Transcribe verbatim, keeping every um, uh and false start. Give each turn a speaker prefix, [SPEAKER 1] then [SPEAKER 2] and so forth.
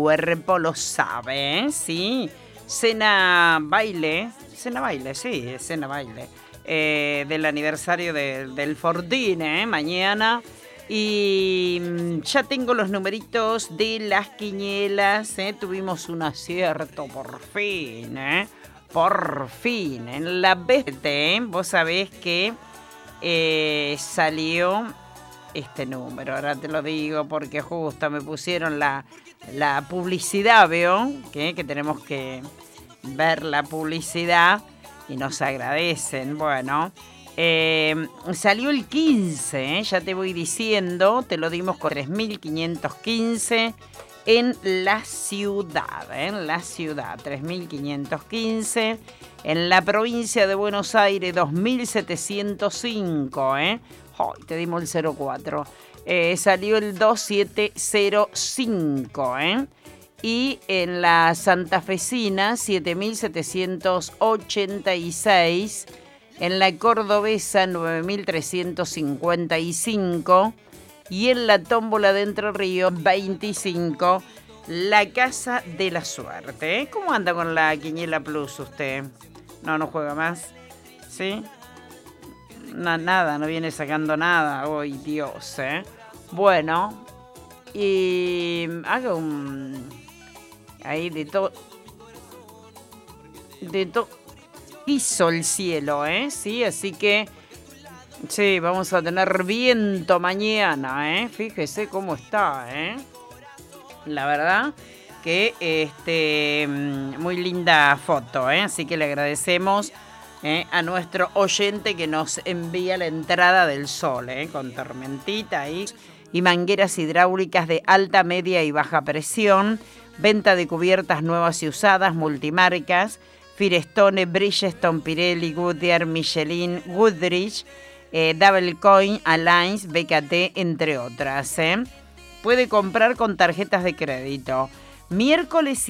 [SPEAKER 1] cuerpo lo sabe, ¿eh? Sí. Cena baile, cena baile, sí, cena baile. Eh, del aniversario de, del Fortín, ¿eh? Mañana. Y ya tengo los numeritos de las quinielas, ¿eh? Tuvimos un acierto por fin, ¿eh? Por fin. En la B T, ¿eh? Vos sabés que eh, salió este número, ahora te lo digo porque justo me pusieron la, la publicidad, ¿veo? ¿Qué? Que tenemos que ver la publicidad y nos agradecen, bueno... Eh, salió el quince, ¿eh? Ya te voy diciendo, te lo dimos con tres mil quinientos quince en la ciudad, ¿eh? En la ciudad, tres mil quinientos quince, en la provincia de Buenos Aires, dos mil setecientos cinco, ¿eh? Oh, te dimos el cero cuatro, eh, salió el dos mil setecientos cinco, ¿eh? Y en la santafesina, siete mil setecientos ochenta y seis, en la cordobesa nueve mil trescientos cincuenta y cinco y en la tómbola de Entre Ríos veinticinco, la Casa de la Suerte. ¿Eh? ¿Cómo anda con la Quiniela Plus usted? No, no juega más, ¿sí? Na, nada, no viene sacando nada hoy, Dios, ¿eh? Bueno, y haga un... ahí de todo... de todo... hizo el cielo, ¿eh? Sí, así que sí, vamos a tener viento mañana, ¿eh? Fíjese cómo está, ¿eh? La verdad que este muy linda foto, ¿eh? Así que le agradecemos ¿eh? a nuestro oyente que nos envía la entrada del sol, ¿eh? Con tormentita ahí y mangueras hidráulicas de alta, media y baja presión, venta de cubiertas nuevas y usadas, multimarcas, Firestone, Bridgestone, Pirelli, Goodyear, Michelin, Goodrich, eh, Double Coin, Alliance, B K T, entre otras. ¿eh? Puede comprar con tarjetas de crédito. Miércoles